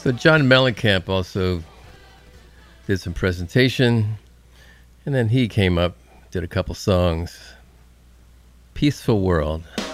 So John Mellencamp also did some presentation, and then he came up, did a couple songs. Peaceful World.